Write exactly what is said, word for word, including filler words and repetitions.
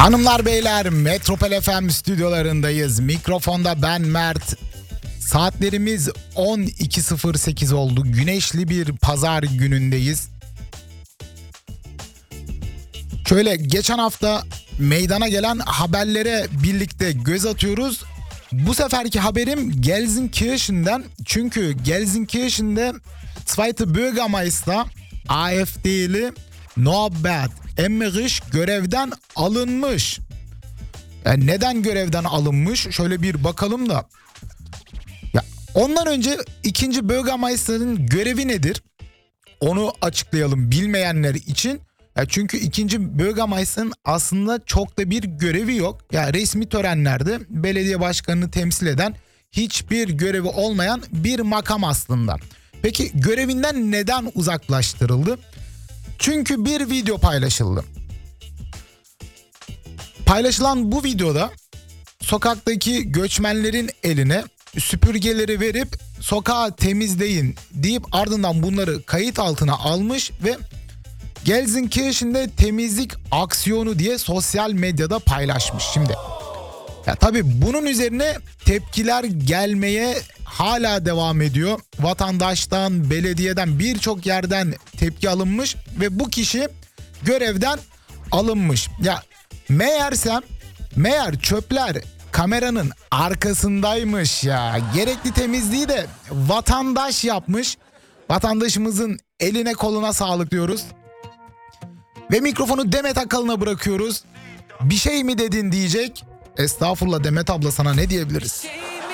Hanımlar beyler, Metropol F M stüdyolarındayız. Mikrofonda ben Mert. Saatlerimiz on iki sıfır sekiz oldu. Güneşli bir pazar günündeyiz. Şöyle geçen hafta meydana gelen haberlere birlikte göz atıyoruz. Bu seferki haberim Gelsenkirchen'den. Çünkü Gelsenkirchen'de Zweite Bürgermeister A F D'li Norbert Emmerich görevden alınmış. Yani neden görevden alınmış? Şöyle bir bakalım da. Ya ondan önce ikinci Bürgermeister'ın görevi nedir? Onu açıklayalım bilmeyenler için. Ya çünkü ikinci Bürgermeister'ın aslında çok da bir görevi yok. Yani resmi törenlerde belediye başkanını temsil eden, hiçbir görevi olmayan bir makam aslında. Peki görevinden neden uzaklaştırıldı? Çünkü bir video paylaşıldı. Paylaşılan bu videoda sokaktaki göçmenlerin eline süpürgeleri verip sokağı temizleyin deyip ardından bunları kayıt altına almış ve Gelsenkirchen'de temizlik aksiyonu diye sosyal medyada paylaşmış. Şimdi ya tabii bunun üzerine tepkiler gelmeye hala devam ediyor. Vatandaştan, belediyeden, birçok yerden tepki alınmış ve bu kişi görevden alınmış. Ya meğersem meğer çöpler kameranın arkasındaymış ya. Gerekli temizliği de vatandaş yapmış. Vatandaşımızın eline koluna sağlık diyoruz. Ve mikrofonu Demet Akalın'a bırakıyoruz. Bir şey mi dedin diyecek. Estağfurullah Demet abla, sana ne diyebiliriz?